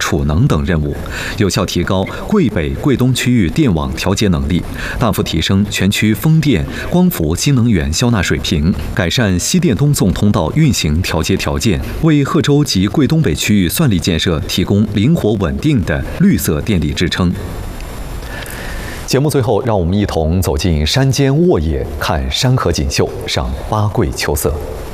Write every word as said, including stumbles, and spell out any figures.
储能等任务，有效提高桂北、桂东区域电网调节能力，大幅提升全区风电、光伏新能源销纳水平，改善西电东送通道运行调节条件，为贺州及桂东北区域算力建设提供灵活稳定的绿色电力支撑。节目最后，让我们一同走进山间沃野，看山河锦绣，赏八桂秋色。